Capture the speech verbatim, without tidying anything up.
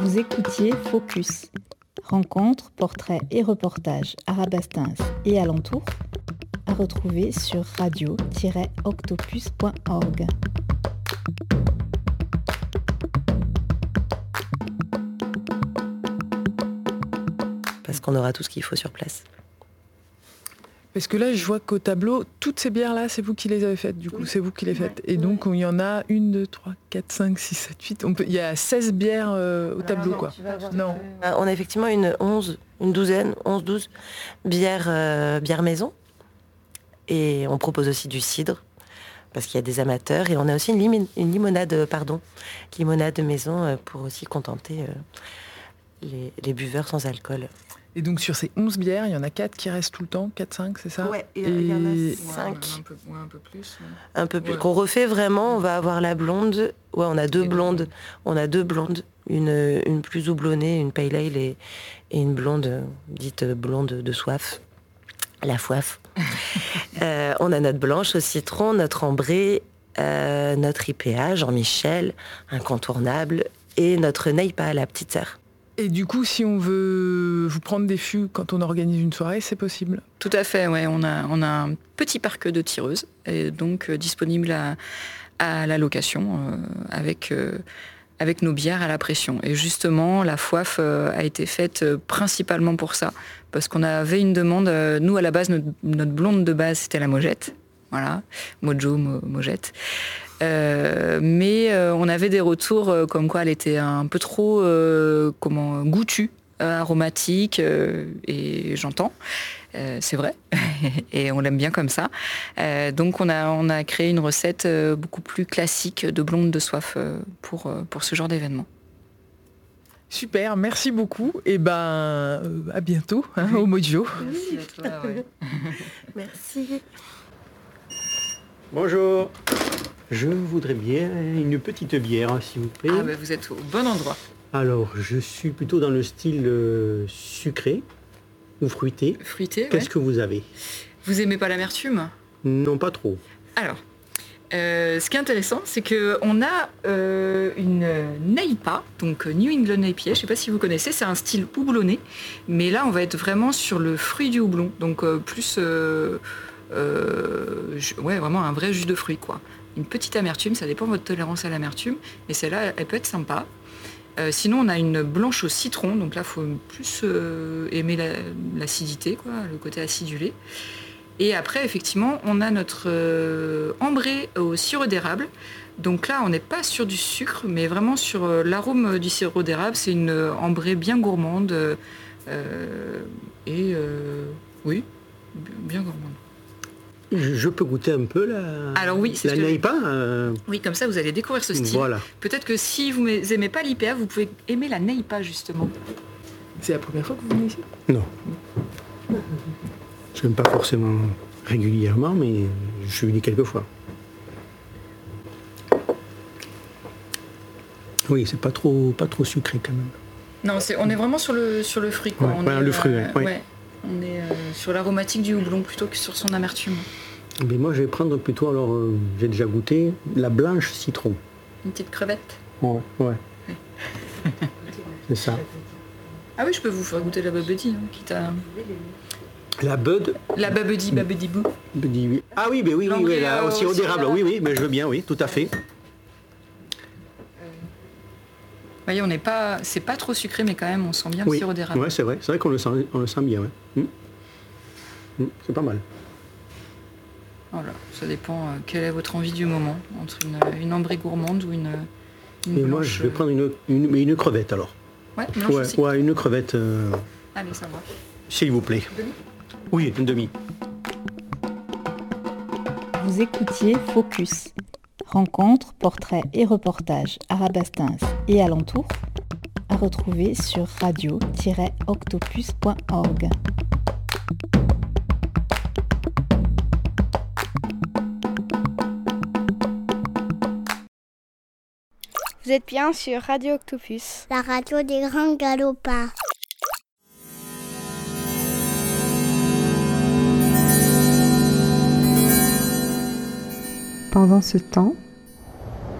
Vous écoutiez Focus. Rencontres, portraits et reportages arabastins et alentours à retrouver sur radio tiret octopus point org. Parce qu'on aura tout ce qu'il faut sur place. Parce que là, je vois qu'au tableau, toutes ces bières-là, c'est vous qui les avez faites, du coup, oui. C'est vous qui les faites. Et donc, il y en a une, deux, trois, quatre, cinq, six, sept, huit. On peut... Il y a seize bières euh, au tableau, non, quoi. Non. Euh, on a effectivement une onze, une douzaine, onze, douze bières, euh, bières maison. Et on propose aussi du cidre, parce qu'il y a des amateurs. Et on a aussi une, lim- une limonade, pardon, limonade de maison euh, pour aussi contenter euh, les, les buveurs sans alcool. Et donc sur ces onze bières, il y en a quatre qui restent tout le temps, quatre, cinq, c'est ça ? Ouais, et il y en a cinq. Ouais, un, peu, ouais, un peu plus. Ouais. Un peu plus. Ouais. Qu'on refait vraiment, on va avoir la blonde. Ouais, on a deux et blondes. On a deux blondes. Une, une plus houblonnée, une pale ale et, et une blonde, dite blonde de soif. La foif. euh, on a notre blanche au citron, notre ambrée, euh, notre I P A, Jean-Michel, incontournable, et notre Neipa, la petite sœur. Et du coup, si on veut vous prendre des fûts quand on organise une soirée, c'est possible ? Tout à fait, ouais. On a, on a un petit parc de tireuses, et donc euh, disponible à, à la location, euh, avec, euh, avec nos bières à la pression. Et justement, la foif euh, a été faite euh, principalement pour ça, parce qu'on avait une demande. Euh, nous, à la base, notre, notre blonde de base, c'était la Mojette. Voilà, Mojo, Mo, Mojette. Euh, mais euh, on avait des retours euh, comme quoi elle était un peu trop euh, comment, goûtue, euh, aromatique, euh, et j'entends, euh, c'est vrai, et on l'aime bien comme ça. Euh, donc on a, on a créé une recette euh, beaucoup plus classique de blonde de soif euh, pour, euh, pour ce genre d'événement. Super, merci beaucoup, et ben euh, à bientôt, hein, au Mojo. Merci à toi, ouais. Merci. Bonjour. Je voudrais bien une petite bière, s'il vous plaît. Ah ben vous êtes au bon endroit. Alors, je suis plutôt dans le style euh, sucré ou fruité. Fruité, Qu'est-ce ouais. que vous avez ? Vous aimez pas l'amertume ? Non, pas trop. Alors, euh, ce qui est intéressant, c'est qu'on a euh, une Neipa, donc New England I P A, je ne sais pas si vous connaissez, c'est un style houblonné, mais là, on va être vraiment sur le fruit du houblon, donc euh, plus... Euh, euh, ouais, vraiment un vrai jus de fruits, quoi. Une petite amertume, ça dépend de votre tolérance à l'amertume, et celle-là, elle peut être sympa. Euh, sinon, on a une blanche au citron, donc là, il faut plus euh, aimer la, l'acidité, quoi, le côté acidulé. Et après, effectivement, on a notre euh, ambrée au sirop d'érable. Donc là, on n'est pas sur du sucre, mais vraiment sur euh, l'arôme du sirop d'érable. C'est une euh, ambrée bien gourmande, euh, et euh, oui, bien gourmande. Je peux goûter un peu la, Alors oui, c'est la ce que Neipa euh... Oui, comme ça, vous allez découvrir ce style. Voilà. Peut-être que si vous n'aimez pas l'I P A, vous pouvez aimer la Neipa, justement. C'est la première fois que vous venez ici ? Non. Je n'aime pas forcément régulièrement, mais je suis venu quelques fois. Oui, c'est pas trop, pas trop sucré quand même. Non, c'est, on est vraiment sur le, sur le fruit, quoi. Ouais, on ouais, est, le fruit, euh, ouais. ouais. On est euh, sur l'aromatique du houblon plutôt que sur son amertume. Mais moi, je vais prendre plutôt, alors, euh, j'ai déjà goûté, la blanche citron. Une petite crevette. Ouais, ouais. C'est ça. Ah oui, je peux vous faire goûter la Babedi, hein, quitte à... La Bud. La Babedi, Babedi Bou. Oui. Ah oui, mais oui, oui, oui, là, au sirop d'érable, oui, oui, mais je veux bien, oui, tout à fait. Vous voyez, on n'est pas, c'est pas trop sucré, mais quand même, on sent bien oui. le sirop d'érable. Oui, c'est vrai, c'est vrai qu'on le sent, on le sent bien, ouais. Mmh. Mmh, c'est pas mal. Voilà, ça dépend euh, quelle est votre envie du moment, entre une, une ambrée gourmande ou une, une Et blanche. moi, je vais prendre une, une, une crevette, alors. Ouais, blanche ouais, aussi. ouais, une crevette. Euh... Allez, ça marche. S'il vous plaît. Demi ? Oui, une demi. Vous écoutiez Focus. Rencontres, portraits et reportages arabastins et alentours à retrouver sur radio tiret octopus point org. Vous êtes bien sur Radio Octopus, la radio des grands galopins. Pendant ce temps,